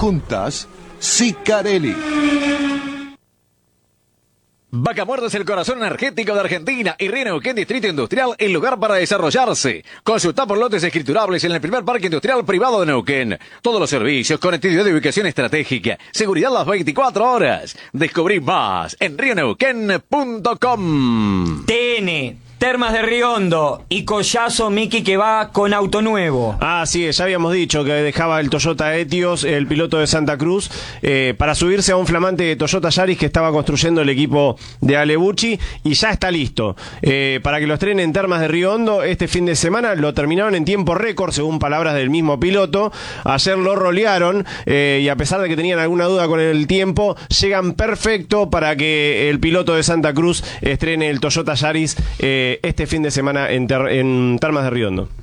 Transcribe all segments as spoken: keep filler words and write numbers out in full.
Juntas, Sicarelli. Vaca Muerta es el corazón energético de Argentina y Río Neuquén Distrito Industrial, el lugar para desarrollarse. Consulta por lotes escriturables en el primer parque industrial privado de Neuquén. Todos los servicios, conectividad de ubicación estratégica, seguridad las veinticuatro horas. Descubrí más en río neuquén punto com. T N, Termas de Río Hondo y Collazo Miki, que va con auto nuevo. Ah, sí, ya habíamos dicho que dejaba el Toyota Etios, el piloto de Santa Cruz, eh, para subirse a un flamante Toyota Yaris que estaba construyendo el equipo de Alebucci, y ya está listo eh, para que lo estrenen en Termas de Río Hondo este fin de semana. Lo terminaron en tiempo récord, según palabras del mismo piloto. Ayer lo rolearon eh, y a pesar de que tenían alguna duda con el tiempo, llegan perfecto para que el piloto de Santa Cruz estrene el Toyota Yaris eh, este fin de semana en, ter en Termas de Río Hondo.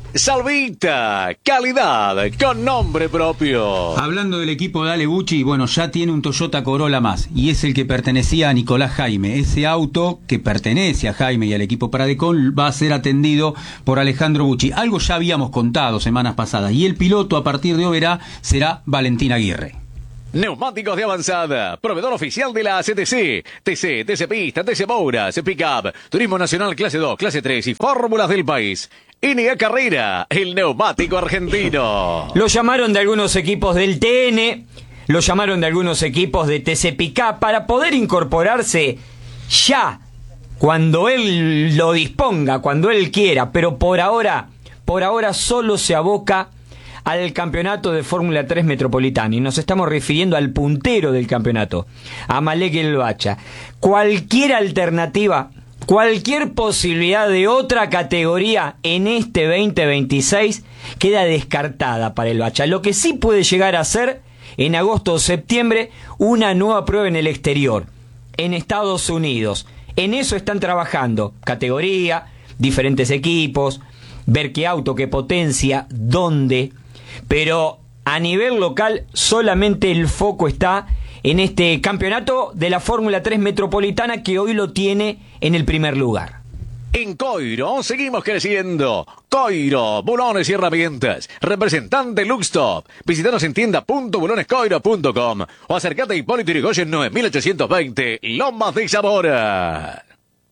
Salvita, calidad con nombre propio. Hablando del equipo de Alebucci, bueno, ya tiene un Toyota Corolla más, y es el que pertenecía a Nicolás Jaime. Ese auto que pertenece a Jaime y al equipo Pradecon va a ser atendido por Alejandro Bucci. Algo ya habíamos contado semanas pasadas, y el piloto a partir de hoy verá, será Valentín Aguirre. Neumáticos de avanzada, proveedor oficial de la C T C, T C, T C Pista, T C Mouras, Pickup, Turismo Nacional Clase dos, Clase tres y Fórmulas del país. N A Carrera, el neumático argentino. Lo llamaron de algunos equipos del T N, lo llamaron de algunos equipos de T C Pickup para poder incorporarse ya, cuando él lo disponga, cuando él quiera, pero por ahora, por ahora solo se aboca al campeonato de Fórmula tres Metropolitana, y nos estamos refiriendo al puntero del campeonato, a Malek El Bacha. Cualquier alternativa, cualquier posibilidad de otra categoría en este veinte veintiséis queda descartada para El Bacha. Lo que sí puede llegar a ser, en agosto o septiembre, una nueva prueba en el exterior, en Estados Unidos. En eso están trabajando, categoría, diferentes equipos, ver qué auto, qué potencia, dónde. Pero a nivel local solamente el foco está en este campeonato de la Fórmula tres Metropolitana, que hoy lo tiene en el primer lugar. En Coiro seguimos creciendo. Coiro, bulones y herramientas. Representante Luxtop. Visítanos en tienda punto bulones coiro punto com o acércate a Hipólito Yrigoyen nueve mil ochocientos veinte, Lomas de Zamora.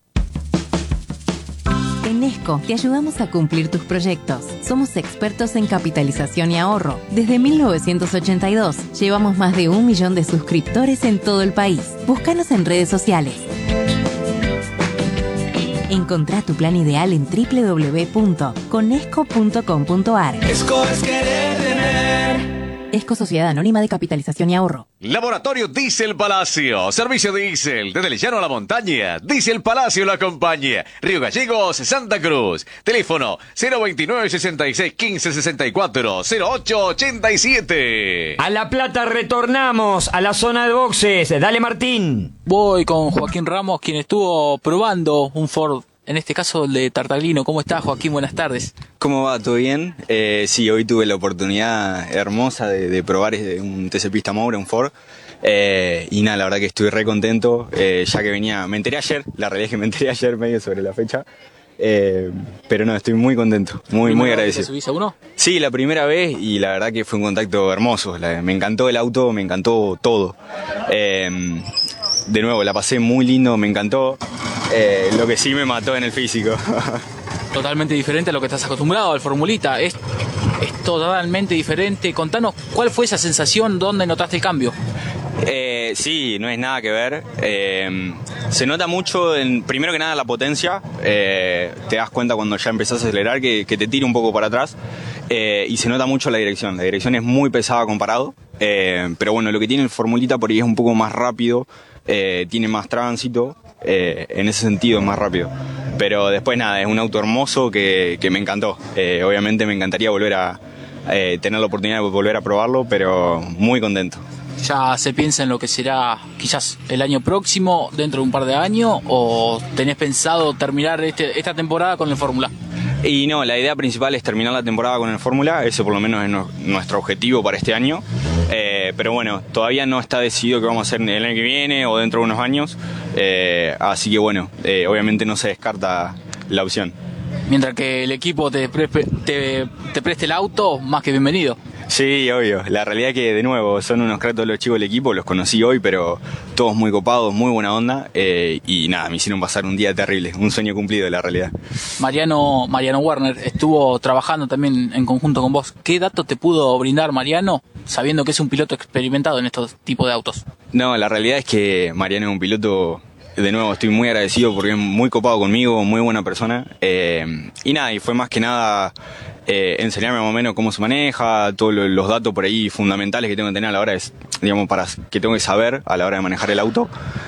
En Esco te ayudamos a cumplir tus proyectos. Somos expertos en capitalización y ahorro. Desde mil novecientos ochenta y dos llevamos más de un millón de suscriptores en todo el país. Búscanos en redes sociales. Encontrá tu plan ideal en doble u doble u doble u punto conesco punto com punto ar. Esco es querer tener. Esco Sociedad Anónima de Capitalización y Ahorro. Laboratorio Diesel Palacio. Servicio diésel. Desde el llano a la montaña. Diesel Palacio lo acompaña. Río Gallegos, Santa Cruz. Teléfono cero veintinueve, sesenta y seis, quince, sesenta y cuatro, cero ocho ochenta y siete. A La Plata retornamos a la zona de boxes. Dale, Martín. Voy con Joaquín Ramos, quien estuvo probando un Ford, en este caso el de Tartaglino. ¿Cómo estás, Joaquín? Buenas tardes. ¿Cómo va? ¿Todo bien? Eh, sí, hoy tuve la oportunidad hermosa de, de probar un T C Pista Moura, un Ford. Eh, y nada, la verdad que estoy re contento, eh, ya que venía, me enteré ayer, la realidad es que me enteré ayer medio sobre la fecha. Eh, pero no, estoy muy contento, muy, muy agradecido. ¿Te subís a uno? Sí, la primera vez, y la verdad que fue un contacto hermoso. La, me encantó el auto, me encantó todo. Eh, de nuevo, la pasé muy lindo, me encantó. Eh, lo que sí me mató en el físico. Totalmente diferente a lo que estás acostumbrado al Formulita. Es, es totalmente diferente. Contanos, ¿cuál fue esa sensación? ¿Dónde notaste el cambio? Eh, sí, no es nada que ver. Eh, se nota mucho, en, primero que nada, la potencia. Eh, te das cuenta cuando ya empezás a acelerar que, que te tira un poco para atrás. Eh, y se nota mucho la dirección. La dirección es muy pesada comparado. Eh, pero bueno, lo que tiene el Formulita por ahí es un poco más rápido. Eh, tiene más tránsito. Eh, en ese sentido es más rápido. Pero después nada, es un auto hermoso que, que me encantó. Eh, obviamente me encantaría volver a eh, tener la oportunidad de volver a probarlo, pero muy contento. ¿Ya se piensa en lo que será quizás el año próximo, dentro de un par de años, o tenés pensado terminar este, esta temporada con el Fórmula? Y no, la idea principal es terminar la temporada con el Fórmula, ese por lo menos es no, nuestro objetivo para este año. Eh, pero bueno, todavía no está decidido qué vamos a hacer el año que viene o dentro de unos años. Eh, así que bueno, eh, obviamente no se descarta la opción. Mientras que el equipo te, pre te, te preste el auto, más que bienvenido. Sí, obvio. La realidad es que, de nuevo, son unos cracks todos los chicos del equipo. Los conocí hoy, pero todos muy copados, muy buena onda. Eh, y nada, me hicieron pasar un día terrible. Un sueño cumplido, la realidad. Mariano, Mariano Werner estuvo trabajando también en conjunto con vos. ¿Qué dato te pudo brindar Mariano, sabiendo que es un piloto experimentado en estos tipos de autos? No, la realidad es que Mariano es un piloto... De nuevo, estoy muy agradecido porque es muy copado conmigo, muy buena persona. Eh, y nada, y fue más que nada eh, enseñarme más o menos cómo se maneja, todos los datos por ahí fundamentales que tengo que tener a la hora de, digamos, para que tengo que saber a la hora de manejar el auto.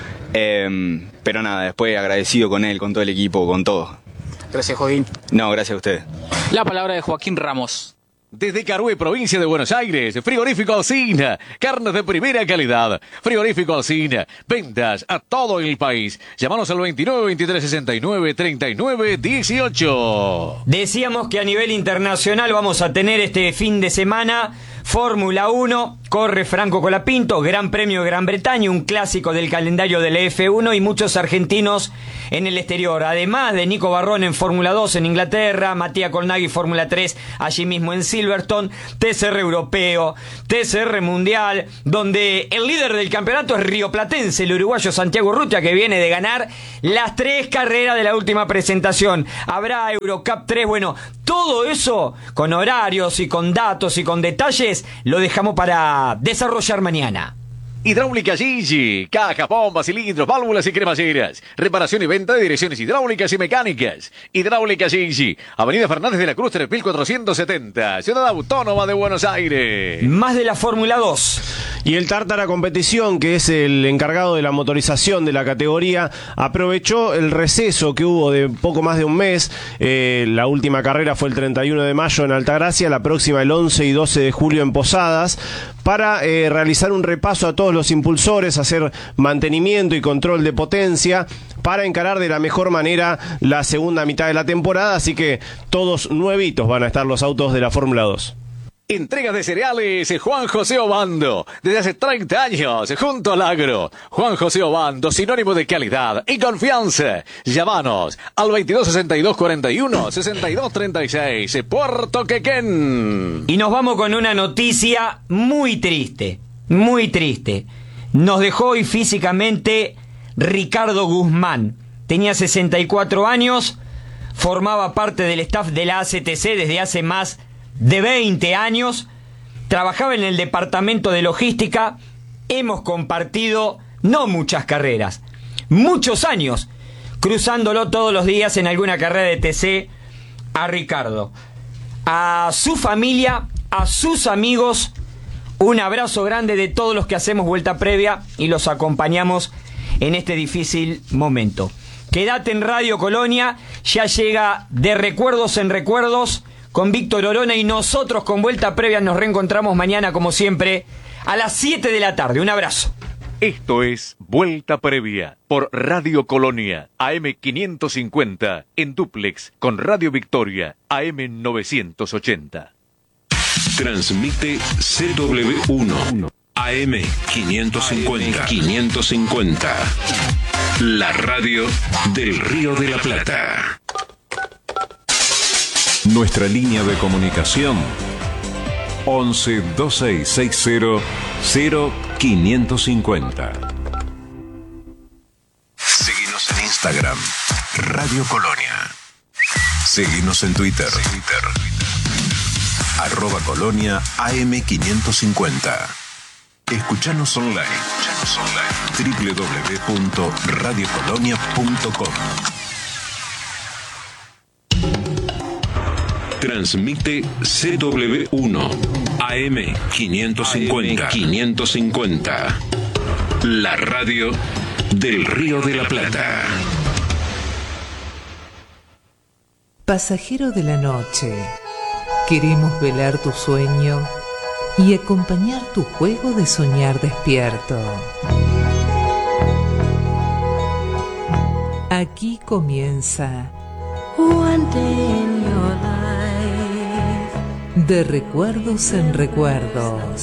Eh, pero nada, después agradecido con él, con todo el equipo, con todo. Gracias, Joaquín. No, gracias a ustedes. La palabra de Joaquín Ramos. Desde Carué, provincia de Buenos Aires, Frigorífico Alsina, carnes de primera calidad. Frigorífico Alsina, ventas a todo el país. Llámanos al veintinueve, veintitrés, sesenta y nueve, treinta y nueve, dieciocho. Decíamos que a nivel internacional vamos a tener este fin de semana Fórmula uno, corre Franco Colapinto, Gran Premio de Gran Bretaña, un clásico del calendario del F uno y muchos argentinos en el exterior. Además de Nico Barrón en Fórmula dos en Inglaterra, Matías Colnaghi Fórmula tres allí mismo en Silverstone, T C R Europeo, T C R Mundial, donde el líder del campeonato es rioplatense, el uruguayo Santiago Urrutia, que viene de ganar las tres carreras de la última presentación. Habrá Eurocup tres, bueno, todo eso con horarios y con datos y con detalles lo dejamos para desarrollar mañana. Hidráulica Gigi, caja, bombas, cilindros, válvulas y cremalleras. Reparación y venta de direcciones hidráulicas y mecánicas. Hidráulica Gigi, Avenida Fernández de la Cruz tres mil cuatrocientos setenta, Ciudad Autónoma de Buenos Aires. Más de la Fórmula dos. Y el Tártara Competición, que es el encargado de la motorización de la categoría, aprovechó el receso que hubo de poco más de un mes. Eh, la última carrera fue el treinta y uno de mayo en Altagracia, la próxima el once y doce de julio en Posadas, para eh, realizar un repaso a todos los impulsores, hacer mantenimiento y control de potencia, para encarar de la mejor manera la segunda mitad de la temporada. Así que todos nuevitos van a estar los autos de la Fórmula dos. Entregas de cereales Juan José Obando, desde hace treinta años, junto al agro. Juan José Obando, sinónimo de calidad y confianza. Llámanos al veintidós, sesenta y dos, cuarenta y uno, sesenta y dos, treinta y seis, Puerto Quequén. Y nos vamos con una noticia muy triste, muy triste. Nos dejó hoy físicamente Ricardo Guzmán. Tenía sesenta y cuatro años, formaba parte del staff de la A C T C desde hace más de veinte años, trabajaba en el departamento de logística, hemos compartido no muchas carreras, muchos años, cruzándolo todos los días en alguna carrera de T C a Ricardo. A su familia, a sus amigos, un abrazo grande de todos los que hacemos Vuelta Previa y los acompañamos en este difícil momento. Quédate en Radio Colonia, ya llega De Recuerdos en Recuerdos con Víctor Orona, y nosotros con Vuelta Previa nos reencontramos mañana como siempre a las siete de la tarde. Un abrazo. Esto es Vuelta Previa por Radio Colonia A M quinientos cincuenta en dúplex con Radio Victoria A M novecientos ochenta. Transmite C W uno A M quinientos cincuenta. quinientos cincuenta. La radio del Río de la Plata. Nuestra línea de comunicación once, dos seis seis cero, cero quinientos cincuenta. Seguinos en Instagram, Radio Colonia. Seguinos en Twitter, Twitter. Arroba Colonia A M quinientos cincuenta. Escuchanos online, Escuchanos online. doble u doble u doble u punto radio colonia punto com. Transmite C W uno A M quinientos cincuenta. quinientos cincuenta. La radio del Río de la Plata. Pasajero de la noche, queremos velar tu sueño y acompañar tu juego de soñar despierto. Aquí comienza One Day in Your Life. De recuerdos en recuerdos.